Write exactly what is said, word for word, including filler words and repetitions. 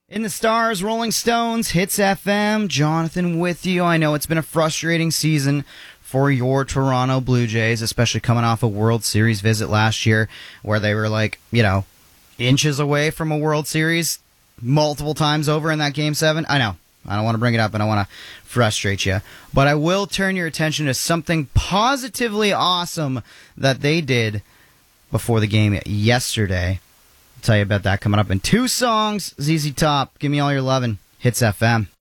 In the Stars, Rolling Stones, Hits F M, Jonathan with you. I know it's been a frustrating season for your Toronto Blue Jays, especially coming off a World Series visit last year where they were like, you know, inches away from a World Series multiple times over in that Game seven. I know. I don't want to bring it up and I want to frustrate you. But I will turn your attention to something positively awesome that they did before the game yesterday. I'll tell you about that coming up in two songs. Z Z Top, give me all your lovin'. Hits F M.